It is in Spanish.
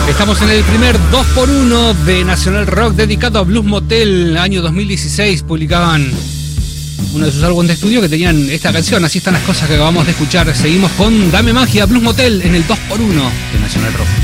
Estamos en el primer 2x1 de Nacional Rock dedicado a Blues Motel. Año 2016 publicaban uno de sus álbumes de estudio que tenían esta canción. Así están las cosas que acabamos de escuchar. Seguimos con Dame Magia, Blues Motel en el 2x1 de Nacional Rock.